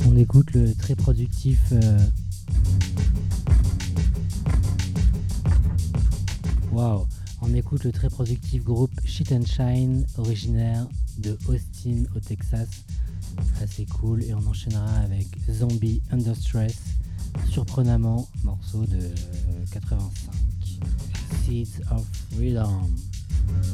On écoute le très productif Wow, on écoute le très productif groupe Shit and Shine, originaire de Austin au Texas. Assez cool, et on enchaînera avec Zombie Under Stress, surprenamment morceau de 85, Seeds of Freedom.